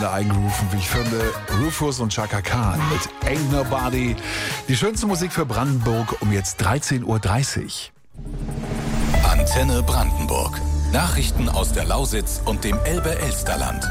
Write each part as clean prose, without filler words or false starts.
eingerufen, wie ich finde, Rufus und Chaka Khan mit Ain't Nobody. Die schönste Musik für Brandenburg um jetzt 13.30 Uhr. Antenne Brandenburg. Nachrichten aus der Lausitz und dem Elbe-Elsterland.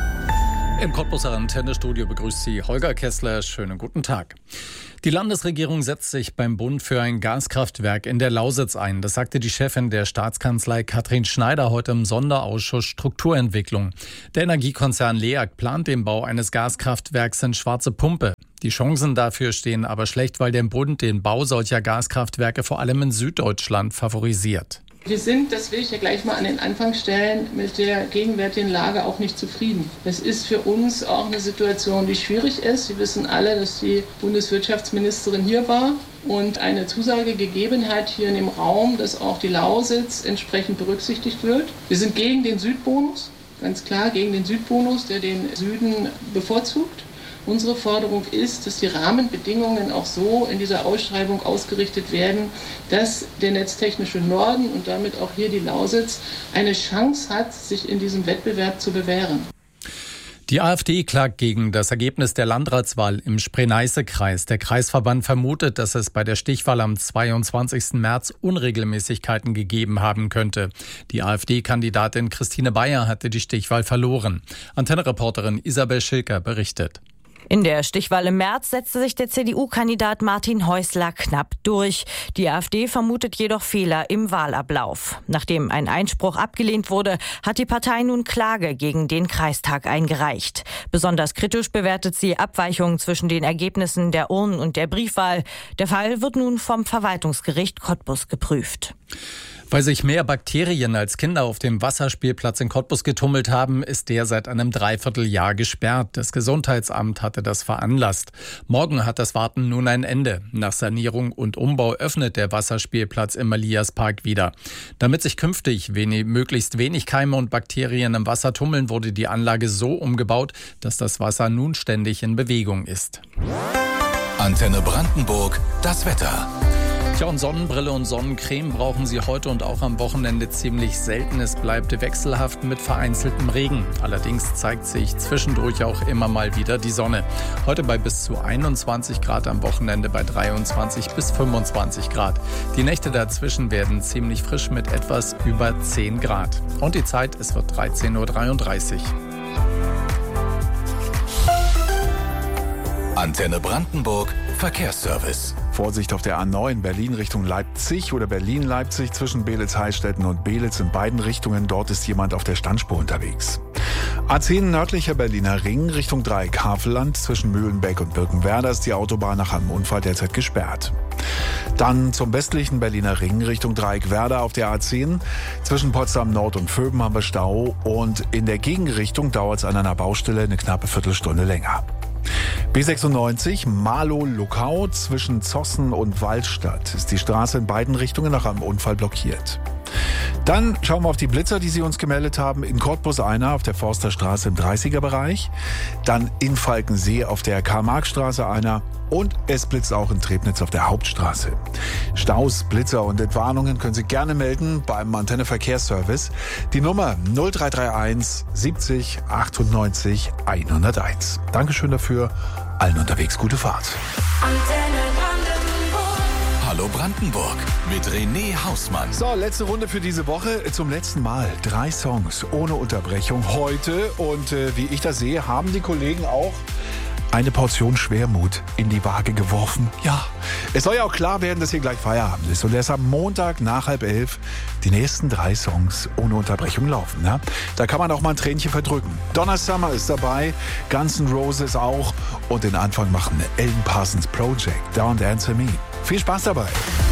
Im Cottbuser Antennestudio begrüßt Sie Holger Kessler. Schönen guten Tag. Die Landesregierung setzt sich beim Bund für ein Gaskraftwerk in der Lausitz ein. Das sagte die Chefin der Staatskanzlei Katrin Schneider heute im Sonderausschuss Strukturentwicklung. Der Energiekonzern LEAG plant den Bau eines Gaskraftwerks in Schwarze Pumpe. Die Chancen dafür stehen aber schlecht, weil der Bund den Bau solcher Gaskraftwerke vor allem in Süddeutschland favorisiert. Wir sind, das will ich ja gleich mal an den Anfang stellen, mit der gegenwärtigen Lage auch nicht zufrieden. Das ist für uns auch eine Situation, die schwierig ist. Sie wissen alle, dass die Bundeswirtschaftsministerin hier war und eine Zusage gegeben hat hier in dem Raum, dass auch die Lausitz entsprechend berücksichtigt wird. Wir sind gegen den Südbonus, ganz klar gegen den Südbonus, der den Süden bevorzugt. Unsere Forderung ist, dass die Rahmenbedingungen auch so in dieser Ausschreibung ausgerichtet werden, dass der netztechnische Norden und damit auch hier die Lausitz eine Chance hat, sich in diesem Wettbewerb zu bewähren. Die AfD klagt gegen das Ergebnis der Landratswahl im Spree-Neiße-Kreis. Der Kreisverband vermutet, dass es bei der Stichwahl am 22. März Unregelmäßigkeiten gegeben haben könnte. Die AfD-Kandidatin Christine Bayer hatte die Stichwahl verloren. Antenne-Reporterin Isabel Schilker berichtet. In der Stichwahl im März setzte sich der CDU-Kandidat Martin Häusler knapp durch. Die AfD vermutet jedoch Fehler im Wahlablauf. Nachdem ein Einspruch abgelehnt wurde, hat die Partei nun Klage gegen den Kreistag eingereicht. Besonders kritisch bewertet sie Abweichungen zwischen den Ergebnissen der Urnen- und der Briefwahl. Der Fall wird nun vom Verwaltungsgericht Cottbus geprüft. Weil sich mehr Bakterien als Kinder auf dem Wasserspielplatz in Cottbus getummelt haben, ist der seit einem Dreivierteljahr gesperrt. Das Gesundheitsamt hatte das veranlasst. Morgen hat das Warten nun ein Ende. Nach Sanierung und Umbau öffnet der Wasserspielplatz im Eliaspark wieder. Damit sich künftig möglichst wenig Keime und Bakterien im Wasser tummeln, wurde die Anlage so umgebaut, dass das Wasser nun ständig in Bewegung ist. Antenne Brandenburg, das Wetter. Tja, und Sonnenbrille und Sonnencreme brauchen Sie heute und auch am Wochenende ziemlich selten. Es bleibt wechselhaft mit vereinzeltem Regen. Allerdings zeigt sich zwischendurch auch immer mal wieder die Sonne. Heute bei bis zu 21 Grad, am Wochenende bei 23 bis 25 Grad. Die Nächte dazwischen werden ziemlich frisch mit etwas über 10 Grad. Und die Zeit, es wird 13.33 Uhr. Antenne Brandenburg, Verkehrsservice. Vorsicht auf der A9 Berlin Richtung Leipzig oder Berlin-Leipzig zwischen Beelitz-Heilstätten und Beelitz in beiden Richtungen. Dort ist jemand auf der Standspur unterwegs. A10 nördlicher Berliner Ring Richtung Dreieck Havelland zwischen Mühlenbeck und Birkenwerder ist die Autobahn nach einem Unfall derzeit gesperrt. Dann zum westlichen Berliner Ring Richtung Dreieck Werder auf der A10. Zwischen Potsdam Nord und Vöben haben wir Stau und in der Gegenrichtung dauert es an einer Baustelle eine knappe Viertelstunde länger. B96 Marlow-Luckau zwischen Zossen und Waldstadt ist die Straße in beiden Richtungen nach einem Unfall blockiert. Dann schauen wir auf die Blitzer, die Sie uns gemeldet haben. In Cottbus einer auf der Forsterstraße im 30er-Bereich. Dann in Falkensee auf der Karl-Marx-Straße einer. Und es blitzt auch in Trebnitz auf der Hauptstraße. Staus, Blitzer und Entwarnungen können Sie gerne melden beim Antenne Verkehrsservice. Die Nummer 0331 70 98 101. Dankeschön dafür. Allen unterwegs gute Fahrt. Hallo Brandenburg mit René Hausmann. So, letzte Runde für diese Woche. Zum letzten Mal 3 Songs ohne Unterbrechung heute. Und wie ich das sehe, haben die Kollegen auch eine Portion Schwermut in die Waage geworfen. Ja, es soll ja auch klar werden, dass hier gleich Feierabend ist. Und deshalb Montag nach 10:30 die nächsten 3 Songs ohne Unterbrechung laufen. Ne? Da kann man auch mal ein Tränchen verdrücken. Donna Summer ist dabei, Guns N' Roses auch. Und den Anfang machen Alan Parsons Project, Don't Answer Me. Viel Spaß dabei.